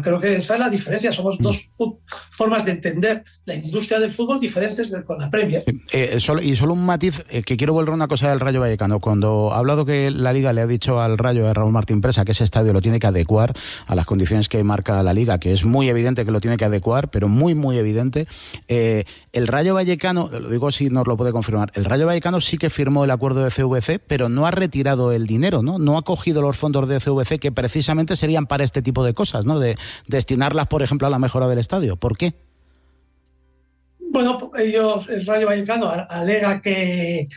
Creo que esa es la diferencia. Somos dos formas de entender la industria del fútbol diferentes con la Premier. Solo un matiz, que quiero volver a una cosa del Rayo Vallecano. Cuando ha hablado que la Liga le ha dicho al Rayo de Raúl Martín Presa que ese estadio lo tiene que adecuar a las condiciones que marca la Liga, que es muy evidente que lo tiene que adecuar, pero muy, muy evidente. El Rayo Vallecano, lo digo si nos lo puede confirmar, el Rayo Vallecano sí que firmó el acuerdo de CVC, pero no ha retirado el dinero, ¿no? No ha cogido los fondos de CVC que precisamente serían para este tipo de cosas, ¿no? De destinarlas, por ejemplo, a la mejora del estadio. ¿Por qué? Bueno, el Rayo Vallecano alega que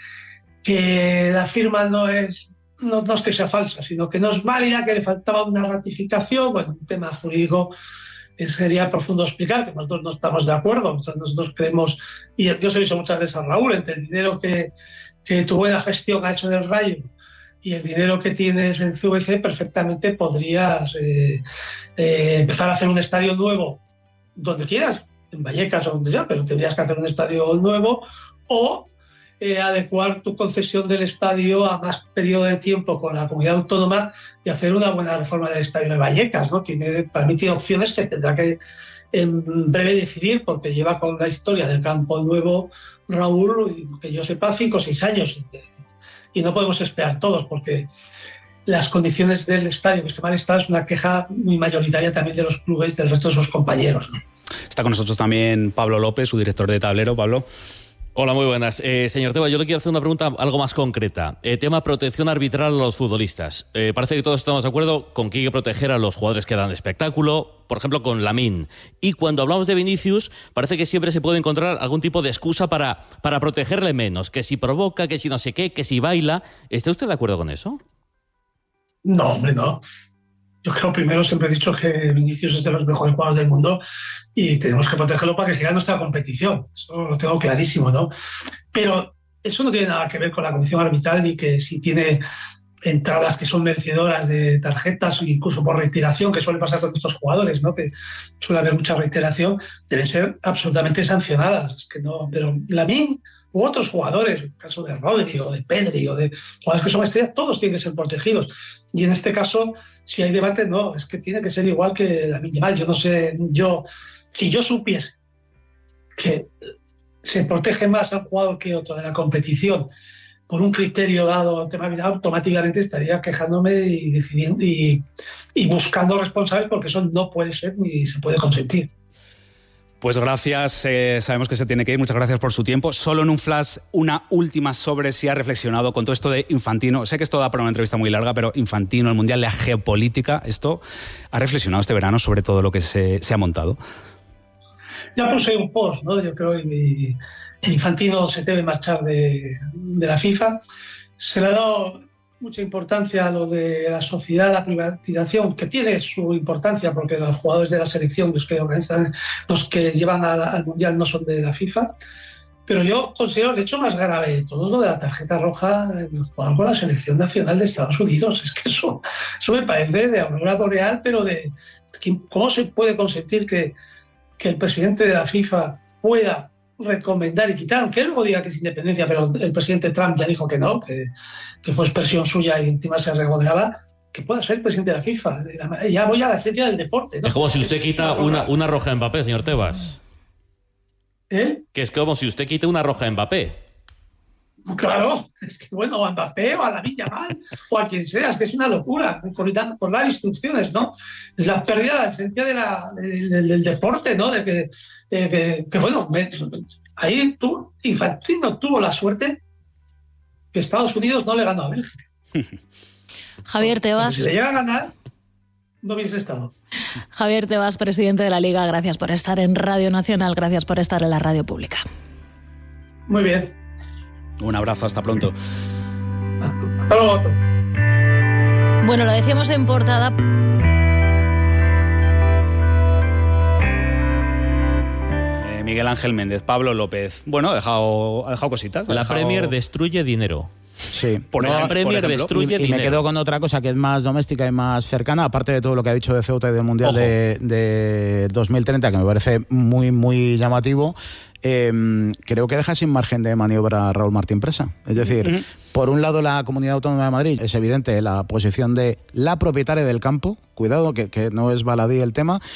la firma no es que sea falsa, sino que no es válida, que le faltaba una ratificación. Bueno, un tema jurídico sería profundo explicar, que nosotros no estamos de acuerdo. O sea, nosotros creemos, y yo se lo he dicho muchas veces a Raúl, entre el dinero que tu buena gestión ha hecho en el Rayo y el dinero que tienes en CVC, perfectamente podrías empezar a hacer un estadio nuevo donde quieras, en Vallecas o donde sea, pero tendrías que hacer un estadio nuevo o adecuar tu concesión del estadio a más periodo de tiempo con la comunidad autónoma y hacer una buena reforma del estadio de Vallecas, ¿no? Para mí tiene opciones que tendrá que en breve decidir, porque lleva con la historia del campo nuevo Raúl, que yo sepa, 5 o 6 años. Y no podemos esperar todos, porque las condiciones del estadio, que esté mal estado, es una queja muy mayoritaria también de los clubes, del resto de sus compañeros, ¿no? Está con nosotros también Pablo López, su director de Tablero. Pablo. Hola, muy buenas. Señor Tebas, yo le quiero hacer una pregunta algo más concreta. Tema protección arbitral a los futbolistas. Parece que todos estamos de acuerdo con que hay que proteger a los jugadores que dan espectáculo, por ejemplo, con Lamine. Y cuando hablamos de Vinicius, parece que siempre se puede encontrar algún tipo de excusa para protegerle menos. Que si provoca, que si no sé qué, que si baila. ¿Está usted de acuerdo con eso? No, hombre, no. Yo creo, primero, siempre he dicho que Vinicius es de los mejores jugadores del mundo y tenemos que protegerlo para que siga nuestra competición. Eso lo tengo clarísimo, ¿no? Pero eso no tiene nada que ver con la condición arbitral, ni que si tiene entradas que son merecedoras de tarjetas, incluso por retiración, que suele pasar con estos jugadores, ¿no? Que suele haber mucha reiteración, deben ser absolutamente sancionadas. Es que no, pero Lamine u otros jugadores, el caso de Rodri o de Pedri o de jugadores que son estrellas, todos tienen que ser protegidos. Y en este caso, si hay debate, no, es que tiene que ser igual que Lamine Yamal. Yo no sé, si yo supiese que se protege más a un jugador que otro de la competición por un criterio dado, automáticamente estaría quejándome y decidiendo y buscando responsables, porque eso no puede ser ni se puede consentir. Pues gracias, sabemos que se tiene que ir, muchas gracias por su tiempo. Solo en un flash, una última sobre si ha reflexionado con todo esto de Infantino. Sé que esto da para una entrevista muy larga, pero Infantino, el Mundial, la geopolítica, ¿esto ha reflexionado este verano sobre todo lo que se ha montado? Ya puse un post, ¿no? Yo creo que Infantino se debe marchar de la FIFA. Se le ha dado mucha importancia a lo de la sociedad, la privatización, que tiene su importancia porque los jugadores de la selección, los que organizan, los que llevan al Mundial no son de la FIFA, pero yo considero el hecho más grave de todo lo de la tarjeta roja del jugador con la selección nacional de Estados Unidos. Es que eso me parece de aurora boreal, pero de cómo se puede consentir que el presidente de la FIFA pueda recomendar y quitar, aunque él luego diga que es independencia, pero el presidente Trump ya dijo que no, que fue expresión suya y encima se regodeaba, que pueda ser presidente de la FIFA. Ya voy a la esencia del deporte, ¿no? Es como si usted quita una roja a Mbappé, señor Tebas. ¿Eh? Que es como si usted quita una roja a Mbappé. Claro, es que bueno, a Mbappé o a Lamine Yamal o a quien sea, es que es una locura por dar instrucciones, ¿no? Es la pérdida de la esencia del deporte, ¿no? De que bueno, ahí Infantino tuvo la suerte que Estados Unidos no le ganó a Bélgica. Javier Tebas. Si le llega a ganar, no hubiese estado. Javier Tebas, presidente de la Liga, gracias por estar en Radio Nacional, gracias por estar en la radio pública. Muy bien. Un abrazo, hasta pronto. Hasta luego. Bueno, lo decíamos en portada. Miguel Ángel Méndez, Pablo López. Bueno, ha dejado cositas. La Premier destruye dinero. Sí, La Premier destruye dinero. Y me quedo con otra cosa que es más doméstica y más cercana, aparte de todo lo que ha dicho de Ceuta y del Mundial de 2030, que me parece muy, muy llamativo. Creo que deja sin margen de maniobra a Raúl Martín Presa. Es decir, por un lado la Comunidad Autónoma de Madrid, es evidente la posición de la propietaria del campo, cuidado que no es baladí el tema,